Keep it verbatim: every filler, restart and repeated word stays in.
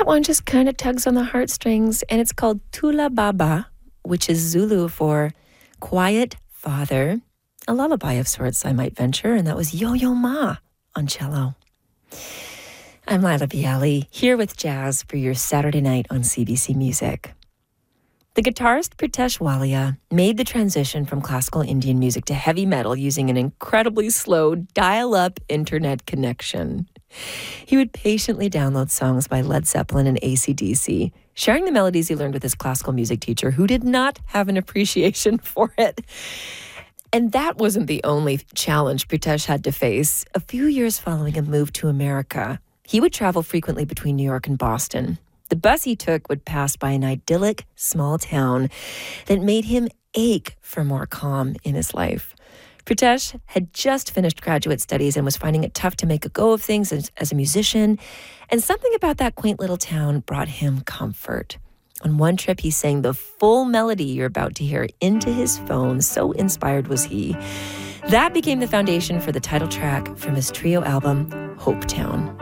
that one just kind of tugs on the heartstrings, and it's called Tula Baba, which is Zulu for quiet father, a lullaby of sorts, I might venture, and that was Yo-Yo Ma on cello. I'm Lila Bialy, here with jazz for your Saturday night on C B C Music. The guitarist Pritesh Walia made the transition from classical Indian music to heavy metal using an incredibly slow dial-up internet connection. He would patiently download songs by Led Zeppelin and A C D C, sharing the melodies he learned with his classical music teacher, who did not have an appreciation for it. And that wasn't the only challenge Pritesh had to face. A few years following a move to America, he would travel frequently between New York and Boston. The bus he took would pass by an idyllic small town that made him ache for more calm in his life. Pritesh had just finished graduate studies and was finding it tough to make a go of things as, as a musician, and something about that quaint little town brought him comfort. On one trip, he sang the full melody you're about to hear into his phone, so inspired was he. That became the foundation for the title track from his trio album, Hopetown.